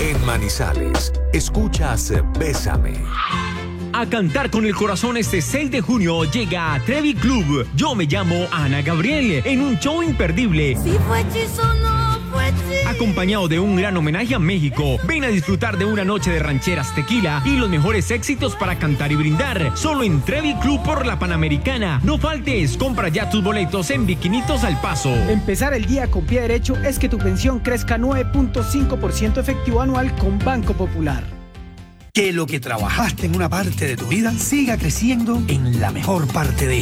En Manizales, escuchas Bésame. A cantar con el corazón este 6 de junio llega a Trevi Club. Yo me llamo Ana Gabriel en un show imperdible. Si fue hechizo, no fue hechizo. Acompañado de un gran homenaje a México. Ven a disfrutar de una noche de rancheras, tequila y los mejores éxitos para cantar y brindar. Solo en Trevi Club por la Panamericana. No faltes, compra ya tus boletos en Bikinitos al Paso. Empezar el día con pie derecho es que tu pensión crezca 9.5% efectivo anual con Banco Popular. Que lo que trabajaste en una parte de tu vida siga creciendo en la mejor parte de